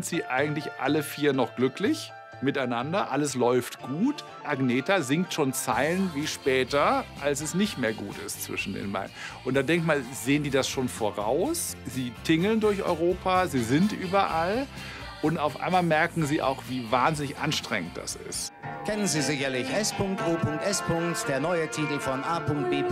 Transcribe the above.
sind sie eigentlich alle 4 noch glücklich miteinander. Alles läuft gut. Agneta singt schon Zeilen wie später, als es nicht mehr gut ist zwischen den beiden. Und da denkt man, sehen die das schon voraus? Sie tingeln durch Europa, sie sind überall. Und auf einmal merken sie auch, wie wahnsinnig anstrengend das ist. Kennen Sie sicherlich S.O.S. Der neue Titel von A.B.